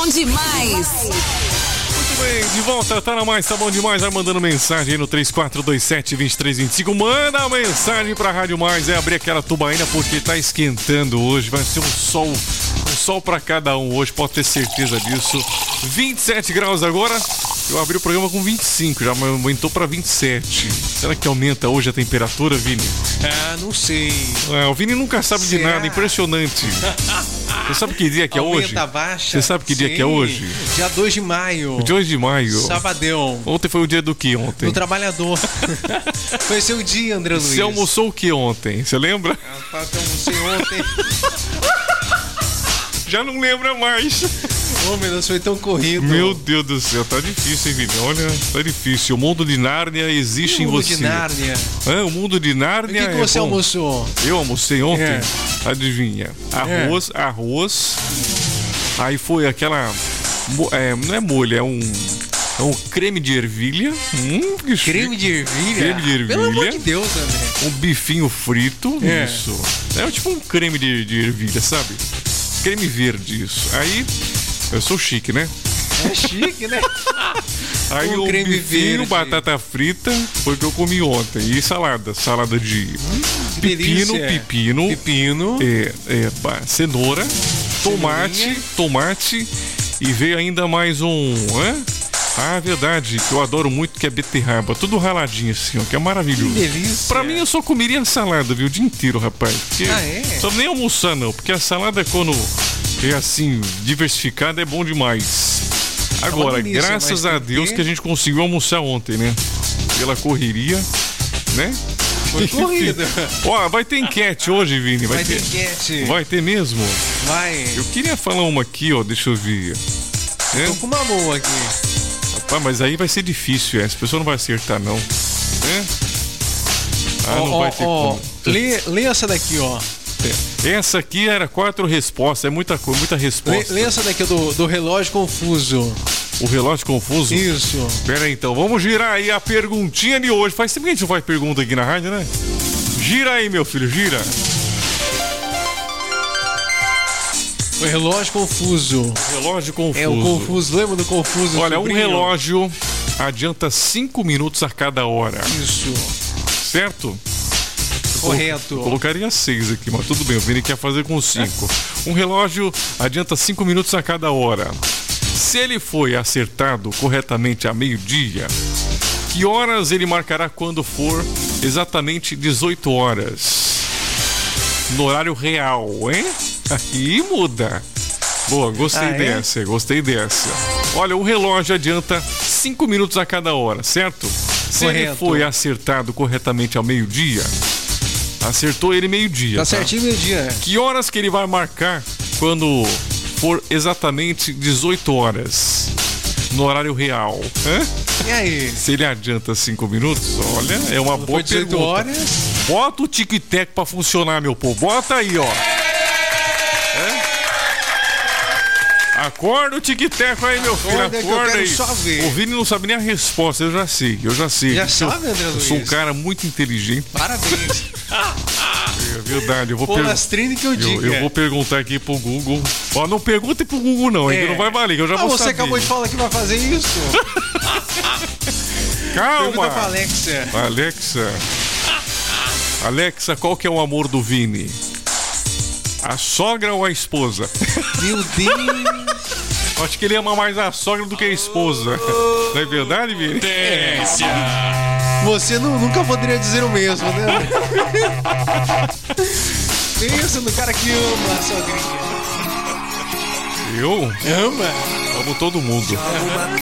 demais. Muito bem, de volta, tá na mais, tá bom demais. Vai mandando mensagem aí no 3427-2325. Manda a mensagem pra Rádio Mais. É abrir aquela tubaína porque tá esquentando hoje. Vai ser um sol pra cada um hoje, pode ter certeza disso. 27 graus agora. Eu abri o programa com 25, já aumentou pra 27. Será que aumenta hoje a temperatura, Vini? Ah, não sei. O Vini nunca sabe de nada, impressionante. Você sabe que dia que é hoje? Baixa. Você sabe que dia que é hoje? Dia 2 de maio. Dia 2 de maio. Sabadão. Ontem foi o dia do que ontem? Do trabalhador. Foi seu dia, André Luiz. Você almoçou o que ontem? Você lembra? Eu almocei ontem. Já não lembra mais. Ô, meu Deus, foi tão corrido. Meu Deus do céu, tá difícil, hein, Vini? Olha, tá difícil. O mundo de Nárnia existe em você. O mundo de Nárnia. O mundo de Nárnia. O que você almoçou? Eu almocei ontem? Adivinha? Arroz. Aí foi aquela... não é molho, é um creme de ervilha. Creme de ervilha? Creme de ervilha. Pelo amor de Deus, André. Um bifinho frito. Isso. É tipo um creme de ervilha, sabe? Creme verde, isso. Aí, eu sou chique, né? É chique, né? Aí um creme bifinho, batata frita, foi o que eu comi ontem. E salada. Salada de pepino. Cenoura, tomate. E veio ainda mais um... verdade, que eu adoro muito, que é beterraba. Tudo raladinho assim, ó, que é maravilhoso. Que delícia. Pra mim, eu só comeria salada, viu? O dia inteiro, rapaz. Porque só nem almoçar, não. Porque a salada, quando é assim, diversificada, é bom demais. Agora, graças a Deus que a gente conseguiu almoçar ontem, né? Pela correria, né? Foi corrida. Ó, vai ter enquete hoje, Vini. Vai ter enquete. Vai ter mesmo? Vai. Eu queria falar uma aqui, ó. Deixa eu ver. Tô com uma boa aqui. Mas aí vai ser difícil, essa pessoa não vai acertar, não. Não vai ter como. Lê essa daqui, ó. Essa aqui era 4 respostas, é muita resposta. Lê essa daqui do relógio confuso. O relógio confuso? Isso. Pera aí, então, vamos girar aí a perguntinha de hoje. Faz tempo que a gente não faz pergunta aqui na rádio, né? Gira aí, meu filho, gira. O relógio confuso. Relógio confuso. É o confuso, lembra do confuso? Olha, sobrinho? um relógio adianta 5 minutos a cada hora. Isso. Certo? Correto. Eu colocaria 6 aqui, mas tudo bem, o Vini quer fazer com 5. Um relógio adianta 5 minutos a cada hora. Se ele foi acertado corretamente a meio-dia, que horas ele marcará quando for exatamente 18 horas? No horário real, hein? Aqui muda. Boa, gostei dessa. Olha, o relógio adianta 5 minutos a cada hora, certo? Se ele foi acertado corretamente ao meio-dia, acertou ele meio-dia. Tá certinho meio-dia. Que horas que ele vai marcar quando for exatamente 18 horas? No horário real. E aí? Se ele adianta 5 minutos, olha, é uma boa pergunta. 18 horas. Bota o tic-tac pra funcionar, meu povo. Bota aí, ó. Acorda o tic-tac aí, meu filho. Acorda aí. O Vini não sabe nem a resposta. Eu já sei. Já sabe, André Luiz? Eu sou um cara muito inteligente. Parabéns. É verdade. Eu vou eu vou perguntar aqui pro Google. Ó, não pergunte pro Google, não. Ainda não vai valer, que eu já vou saber. Você acabou de falar que vai fazer isso. Calma. Pergunta pra Alexa. Alexa, qual que é o amor do Vini? A sogra ou a esposa? Meu Deus. Acho que ele ama mais a sogra do que a esposa. Não é verdade, Vini? Você nunca poderia dizer o mesmo, né? Pensa no cara que ama a sogrinha. Eu? Ama? Amo todo mundo.